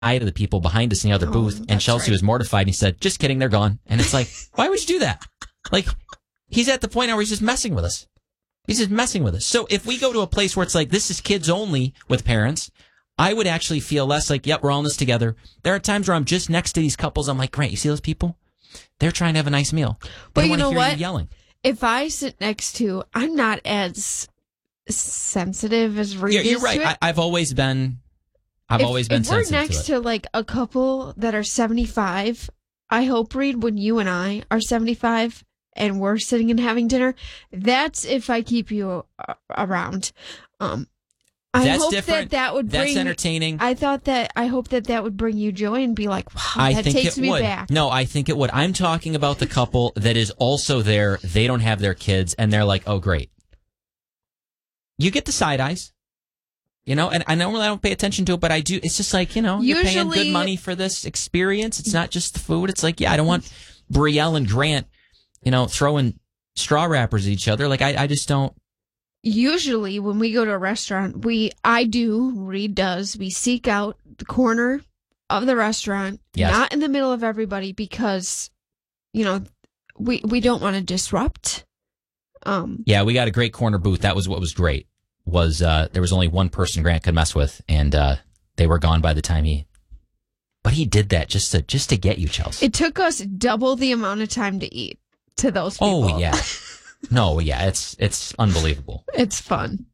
eye to the people behind us in the other booth, and Chelsea was mortified, and he said, "Just kidding, they're gone." And it's like, why would you do that? Like, he's at the point now where he's just messing with us. He's just messing with us. So if we go to a place where it's like, this is kids only with parents, I would actually feel less like, yep, we're all in this together. There are times where I'm just next to these couples. I'm like, great, you see those people? They're trying to have a nice meal. They but you know hear what? You yelling. If I sit next to, I'm not as sensitive as Reed is. You're right. I've always been sensitive to it. If we're next to like a couple that are 75, I hope, Reed, when you and I are 75 and we're sitting and having dinner, that's if I keep you around. I That's hope different. that would bring. That's entertaining. I hope that would bring you joy and be like, wow, that takes me back. No, I think it would. I'm talking about the couple that is also there. They don't have their kids, and they're like, oh, great. You get the side eyes, and I normally I don't pay attention to it, but I do. It's just like, you're paying good money for this experience. It's not just the food. It's like, yeah, I don't want Brielle and Grant, throwing straw wrappers at each other. Like, I just don't. Usually when we go to a restaurant, Reed does, we seek out the corner of the restaurant, not in the middle of everybody, because, we don't want to disrupt. Yeah, we got a great corner booth. That was what was great, was there was only one person Grant could mess with, and they were gone by the time but he did that just to get you, Chelsea. It took us double the amount of time to eat to those people. Oh, yeah. No, yeah, it's unbelievable. It's fun.